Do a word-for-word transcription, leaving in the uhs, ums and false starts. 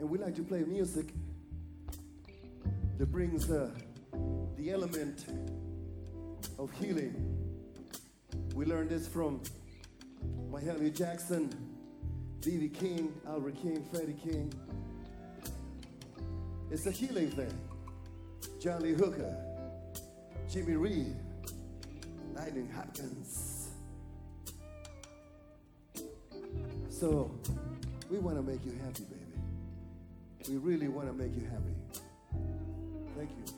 And we like to play music that brings uh, the element of healing. We learned this from Mahalia Jackson, B B King, Albert King, Freddie King. It's a healing thing. John Lee Hooker, Jimmy Reed, Lightning Hopkins. So we want to make you happy, baby. We really want to make you happy. Thank you.